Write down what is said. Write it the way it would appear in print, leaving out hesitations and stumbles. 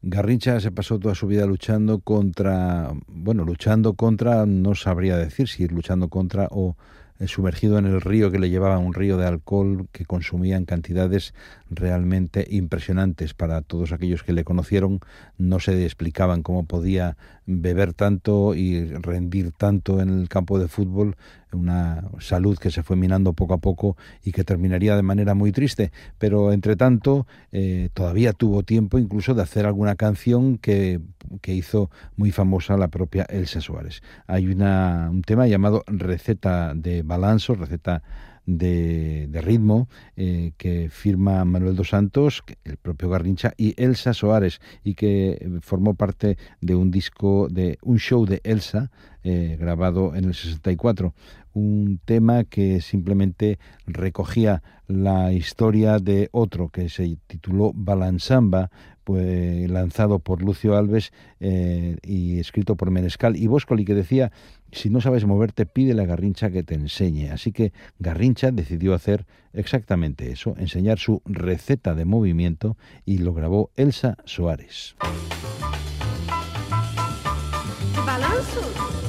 Garrincha se pasó toda su vida luchando contra, no sabría decir si luchando contra o sumergido en el río que le llevaba, un río de alcohol que consumía en cantidades realmente impresionantes. Para todos aquellos que le conocieron, no se explicaban cómo podía beber tanto y rendir tanto en el campo de fútbol, una salud que se fue minando poco a poco y que terminaría de manera muy triste. Pero entre tanto, todavía tuvo tiempo incluso de hacer alguna canción que hizo muy famosa la propia Elsa Suárez. Hay un tema llamado Receta de Balanzo, receta de ritmo, que firma Manuel dos Santos, el propio Garrincha y Elsa Soares, y que formó parte de un disco, de un show de Elsa, grabado en el 64. Un tema que simplemente recogía la historia de otro que se tituló Balansamba, pues lanzado por Lucio Alves, y escrito por Menescal y Boscoli, que decía: si no sabes moverte, pídele a Garrincha que te enseñe. Así que Garrincha decidió hacer exactamente eso, enseñar su receta de movimiento, y lo grabó Elsa Soares. Balanço.